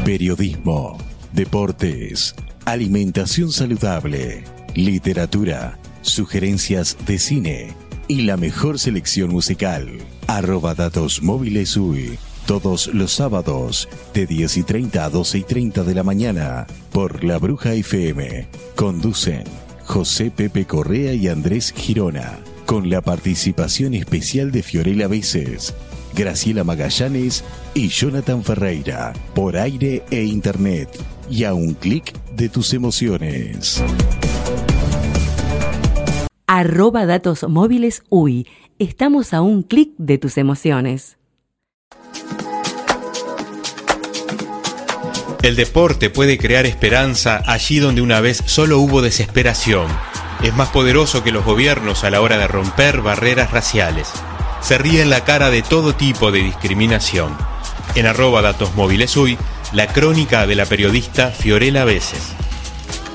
Periodismo, deportes, alimentación saludable, literatura, sugerencias de cine y la mejor selección musical. @Datos Móviles UI. Todos los sábados de 10:30 a 12:30 de la mañana por La Bruja FM. Conducen José Pepe Correa y Andrés Girona, con la participación especial de Fiorella Veces, Graciela Magallanes y Jonathan Ferreira, por aire e internet, y a un clic de tus emociones. @Datos Móviles UI. Estamos a un clic de tus emociones. El deporte puede crear esperanza allí donde una vez solo hubo desesperación. Es más poderoso que los gobiernos a la hora de romper barreras raciales. Se ríe en la cara de todo tipo de discriminación. En @Datos Móviles UI, la crónica de la periodista Fiorella Veces.